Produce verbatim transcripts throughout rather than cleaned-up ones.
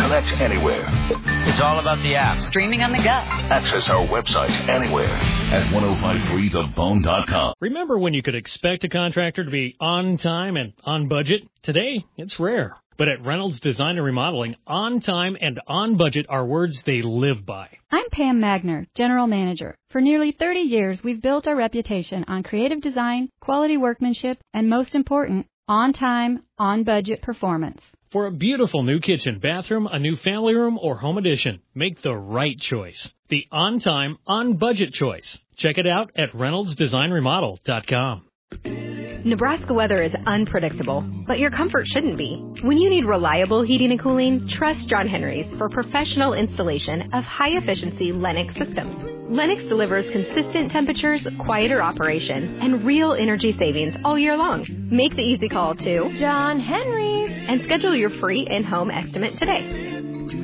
Connect anywhere. It's all about the app. Streaming on the go. Access our website anywhere at ten fifty-three the bone dot com. Remember when you could expect a contractor to be on time and on budget? Today, it's rare. But at Reynolds Design and Remodeling, on time and on budget are words they live by. I'm Pam Magner, General Manager. For nearly thirty years, we've built our reputation on creative design, quality workmanship, and most important, on time, on budget performance. For a beautiful new kitchen, bathroom, a new family room, or home addition, make the right choice. The on time, on budget choice. Check it out at reynolds design remodel dot com. Nebraska weather is unpredictable, but your comfort shouldn't be. When you need reliable heating and cooling, trust John Henry's for professional installation of high-efficiency Lennox systems. Lennox delivers consistent temperatures, quieter operation, and real energy savings all year long. Make the easy call to John Henry's and schedule your free in-home estimate today.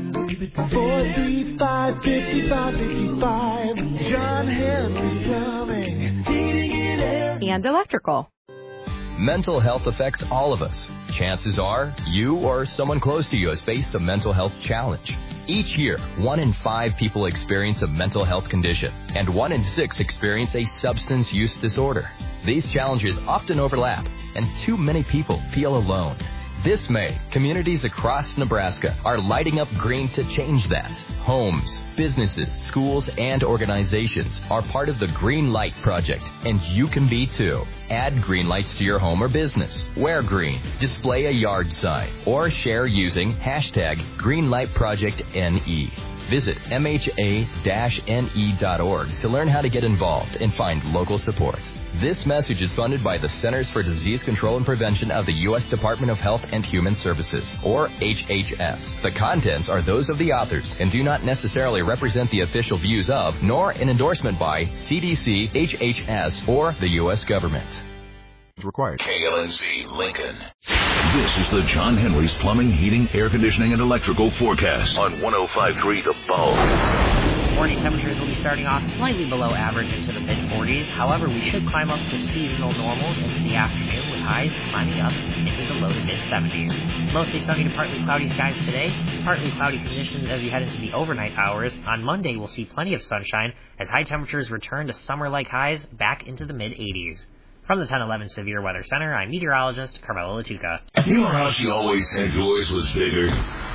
four three five, five five five five, John Henry's Plumbing, Heating and Air, and Electrical. Mental health affects all of us. Chances are you or someone close to you has faced a mental health challenge. Each year, one in five people experience a mental health condition, and one in six experience a substance use disorder. These challenges often overlap, and too many people feel alone. This May, communities across Nebraska are lighting up green to change that. Homes, businesses, schools, and organizations are part of the Green Light Project, and you can be too. Add green lights to your home or business. Wear green, display a yard sign, or share using hashtag GreenLightProjectNE. Visit M H A N E dot org to learn how to get involved and find local support. This message is funded by the Centers for Disease Control and Prevention of the U S Department of Health and Human Services, or H H S. The contents are those of the authors and do not necessarily represent the official views of, nor an endorsement by, C D C, H H S, or the U S government. Required. K L N C Lincoln. This is the John Henry's Plumbing, Heating, Air Conditioning, and Electrical forecast on ten fifty-three The Bone. Morning temperatures will be starting off slightly below average into the mid forties. However, we should climb up to seasonal normals into the afternoon with highs climbing up into the low to mid seventies. Mostly sunny to partly cloudy skies today. Partly cloudy conditions as we head into the overnight hours. On Monday, we'll see plenty of sunshine as high temperatures return to summer-like highs back into the mid eighties. From the ten eleven Severe Weather Center, I'm meteorologist Carmelo Latuca. You know how she always said yours was bigger?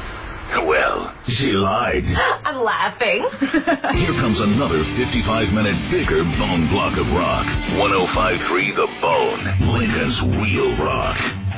Well, she lied. I'm laughing. Here comes another fifty-five minute bigger bone block of rock. ten fifty-three The Bone, Lincoln's Real Rock.